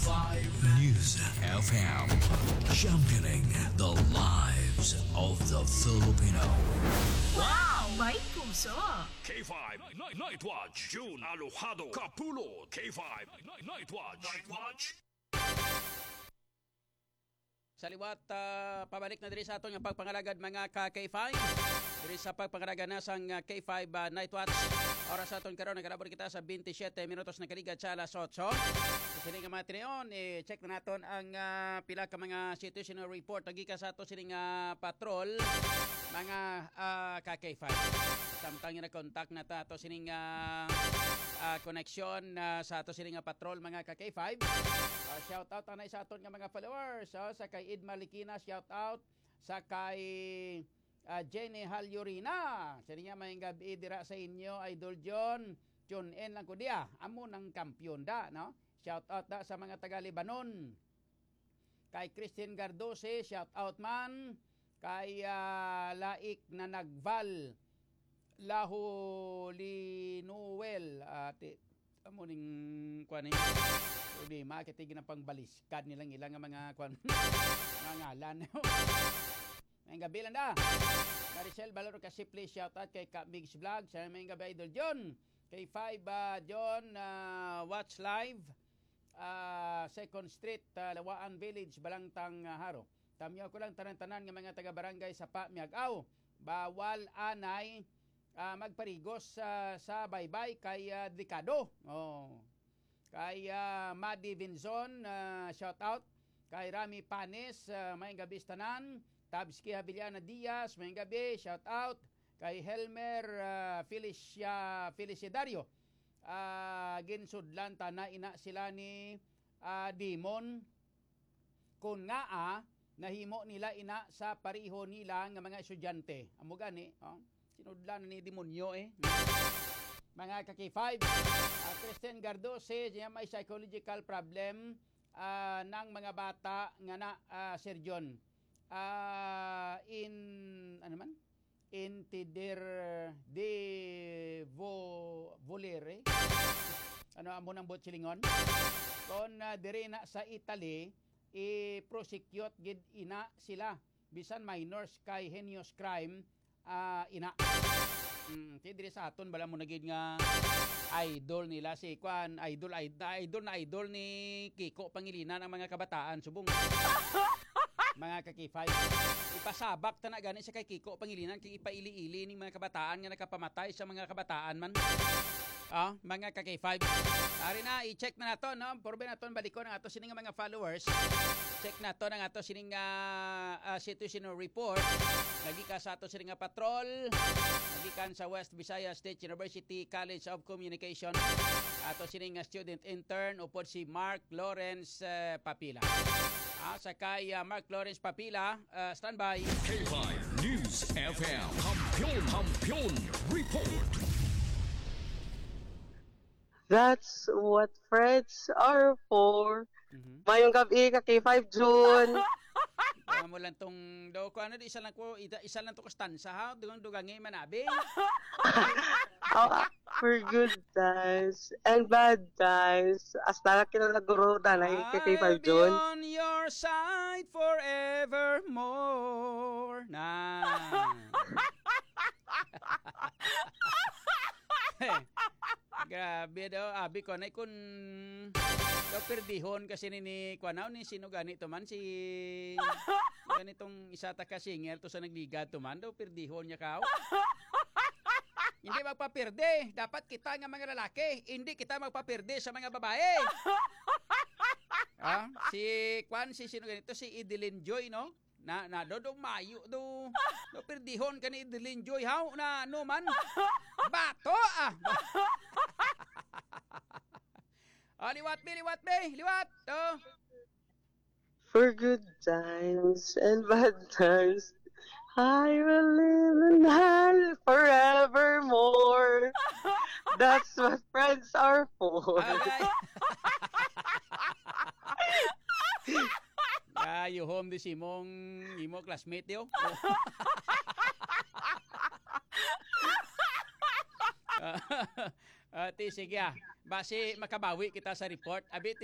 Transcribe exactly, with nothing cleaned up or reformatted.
five News F M. Championing the lives of the Filipino. Wow! May puso! K five Night, Night Watch. June Alojado Kapulot. K five Night, Night Watch. Night Watch. Sa liwat, uh, pabalik na diri sa aton nga pagpangalagad mga ka-K five. Diri sa pagpangalagad na sang uh, K five uh, Night Watch. Oras sa aton karon nagalabot kita sa twenty-seven minutos na kaligad sa alas eight. Sini nga mga tinion, eh, check na naton ang uh, pila ka mga situational report nagika sa ato sining uh, patrol mga uh, ka-K five. Samtang nga na-contact na ta ato sining uh, uh, connection uh, sa ato sining uh, patrol mga ka-K five. Uh, shout out anay sa aton nga mga followers. Uh, sa kay Id Malikina, shout out. Sa kay uh, Jenny Halyurina. Sini nga may gabi dira sa inyo, Idol John. Tune in lang ko dia. Amo ng kampyon da, no? Shout out da sa mga taga Lebanon. Kay Christine Gardose, shout out man. Kay uh, Laik na Nagval. Laho Linuel. Ate, uh, amo ning kuan ni. Udi makitig na pangbaliskad nilang ilang mga kuan mga ngalan. May gabi lang da. Maricel Valor Kasipli, shout out kay Ka Bigs Vlog. Sa may gabi Idol John. Kay five uh, John uh, watch live. Uh, Second Street, uh, Lawaan Village, Balangtang uh, Haro. Tamyaw ko lang tanan-tanan ng mga taga-barangay sa Pamiagaw. Bawal anay uh, magparigos uh, sa baybay kay uh, Dekado. Oh. Kay uh, Madi Vinzon, uh, shout out. Kay Rami Panes, uh, may gabi tanan. Tabski Habiliana Diaz, may gabi, shout out. Kay Helmer uh, Felicia Felicidario. Uh, ginsudlan ta na ina sila ni uh, Dimon kung nga ah, nahimo nila ina sa pariho nila nga mga estudyante. Amo gani, oh, sinudlan ni demonyo eh. Mga ka-K five, uh, Christian Gardose, niya may psychological problem uh, ng mga bata nga na uh, Sir John. Uh, in ano man? Intider de vo volere. Ano amo nang bot silingon? Kon uh, dire na sa Italy, i-prosecute gid ina sila bisan minors kay heinous crime uh, ina. Mm, dire sa aton bala mo nagid nga idol nila si Kwan, idol idol na idol ni Kiko Pangilinan ang mga kabataan subong. Mga ka-K five, ipasabak ta na gani sa kay Kiko Pangilinan kay ipaili-ili ning mga kabataan nga nakapamatay sa mga kabataan man. Ah, mga ka-K five. Ari na i-check na nato no, porbe naton balikon ang ato sining mga followers. Check nato ang ato sining uh, uh, situational report. Nagika sa ato sining patrol. Nagikan sa West Visayas State University College of Communication. Ato sining student intern upod si Mark Lawrence uh, Papila. Ah, sa kay uh, Mark Lawrence Papila, uh, standby. K five News F M. Kampiyon, kampiyon, report. That's what friends are for. Mhm. Mayong gabi ka K five June. Kaya mo lang tong do ko ano di isa lang ko ita, isa lang to kastansa ha dugang dugangi manabi. Oh, for good times and bad times. Hasta na kinalaguro na na K five I'll be June. on your side forevermore. Na. Grabe daw, abi ko na kun daw perdihon kasi ni ni kuanaw ni sino ganito man si ganitong isa ta ka singer to sa nagliga to man daw perdihon niya kao. Hindi magpaperde, dapat kita nga mga lalaki, hindi kita magpaperde sa mga babae. Ah, si Kwan si sino ganito si Idelin Joy no? Na na do do mayo do do perdihon ka ni Idelin Joy how na no man bato ah. Ah, liwat be, liwat be, liwat. Oh. For good times and bad times, I will live in hell forevermore. That's what friends are for. Agay. Ah, you home di simong imo classmate yo. Ati sige ah. Base makabawi kita sa report. Abi